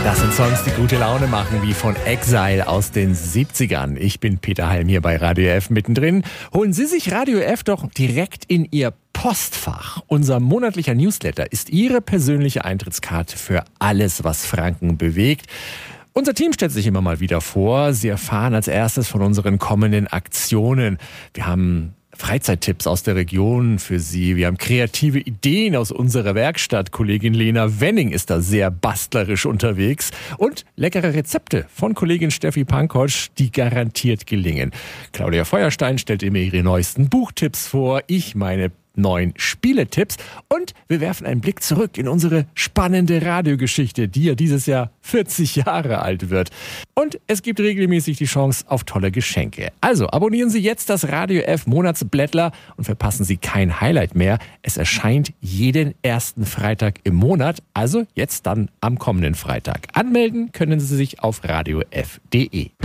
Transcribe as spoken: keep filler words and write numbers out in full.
Das sind Songs, die gute Laune machen, wie von Exile aus den siebzigern. Ich bin Peter Halm hier bei Radio F mittendrin. Holen Sie sich Radio F doch direkt in Ihr Postfach. Unser monatlicher Newsletter ist Ihre persönliche Eintrittskarte für alles, was Franken bewegt. Unser Team stellt sich immer mal wieder vor. Sie erfahren als erstes von unseren kommenden Aktionen. Wir haben Freizeittipps aus der Region für Sie. Wir haben kreative Ideen aus unserer Werkstatt. Kollegin Lena Wenning ist da sehr bastlerisch unterwegs. Und leckere Rezepte von Kollegin Steffi Pankotsch, die garantiert gelingen. Claudia Feuerstein stellt immer ihre neuesten Buchtipps vor. Ich meine neuen Spieletipps. Und wir werfen einen Blick zurück in unsere spannende Radiogeschichte, die ja dieses Jahr vierzig Jahre alt wird. Und es gibt regelmäßig die Chance auf tolle Geschenke. Also abonnieren Sie jetzt das Radio F Monatsblättler und verpassen Sie kein Highlight mehr. Es erscheint jeden ersten Freitag im Monat, also jetzt dann am kommenden Freitag. Anmelden können Sie sich auf radio f punkt de.